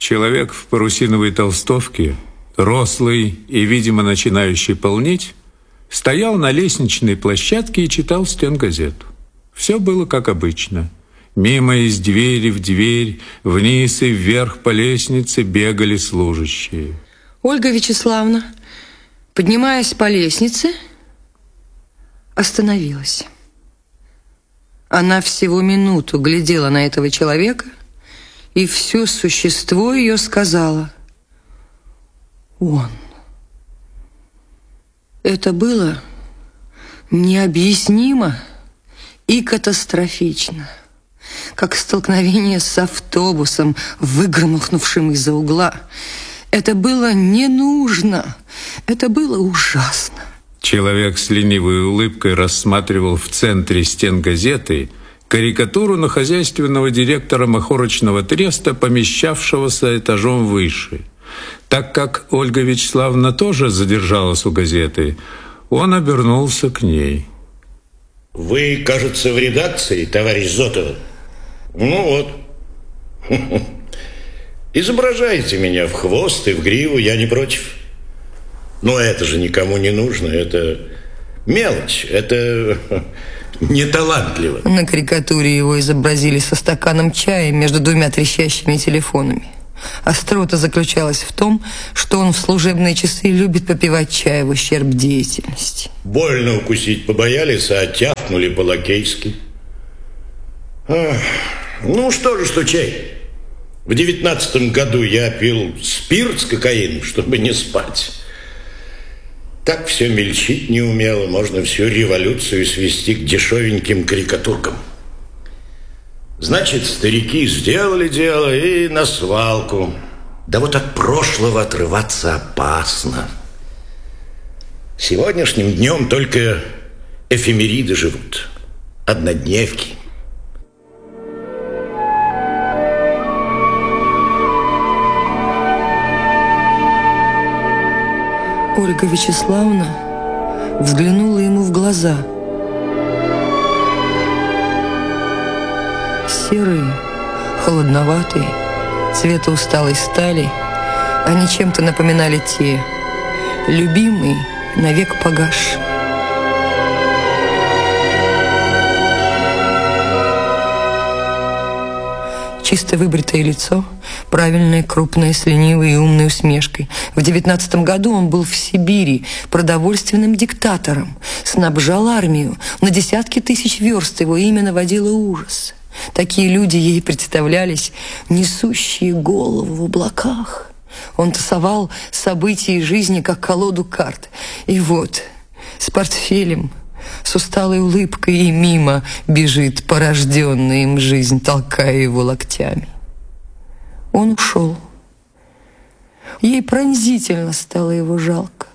Человек в парусиновой толстовке, рослый и, видимо, начинающий полнеть, стоял на лестничной площадке и читал стенгазету. Все было как обычно. Мимо из двери в дверь, вниз и вверх по лестнице бегали служащие. Ольга Вячеславовна, поднимаясь по лестнице, остановилась. Она всего минуту глядела на этого человека, и все существо ее сказала: он. Это было необъяснимо и катастрофично, как столкновение с автобусом, выгромыхнувшим из-за угла. Это было не нужно, это было ужасно. Человек с ленивой улыбкой рассматривал в центре стенгазеты карикатуру на хозяйственного директора махорочного треста, помещавшегося этажом выше. Так как Ольга Вячеславовна тоже задержалась у газеты, он обернулся к ней. Вы, кажется, в редакции, товарищ Зотова? Ну вот. Изображайте меня в хвост и в гриву, я не против. Но это же никому не нужно, это мелочь, это неталантливо. На карикатуре его изобразили со стаканом чая между двумя трещащими телефонами. Острота заключалась в том, что он в служебные часы любит попивать чай в ущерб деятельности. Больно укусить побоялись, а тяпнули по-лакейски. Ну что же, что чай? В 19 году я пил спирт с кокаином, чтобы не спать. Так все мельчить не умело, можно всю революцию свести к дешевеньким карикатуркам. Значит, старики сделали дело и на свалку. Да вот от прошлого отрываться опасно. Сегодняшним днем только эфемериды живут, однодневки. Ольга Вячеславовна взглянула ему в глаза. Серые, холодноватые, цвета усталой стали, они чем-то напоминали те, любимые, навек погасшие. Чисто выбритое лицо, правильное, крупное, с ленивой и умной усмешкой. В 19 году он был в Сибири продовольственным диктатором, снабжал армию. На десятки тысяч верст его имя наводило ужас. Такие люди ей представлялись, несущие голову в облаках. Он тасовал события жизни, как колоду карт. И вот, с портфелем, с усталой улыбкой и мимо бежит порожденная им жизнь, толкая его локтями. Он ушел. Ей пронзительно стало его жалко.